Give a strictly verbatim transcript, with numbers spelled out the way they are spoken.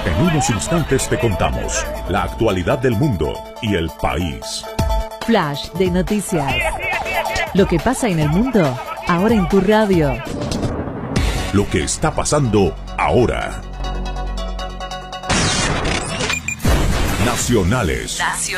En unos instantes te contamos la actualidad del mundo y el país. Flash de noticias. Lo que pasa en el mundo, ahora en tu radio. Lo que está pasando ahora. Nacionales.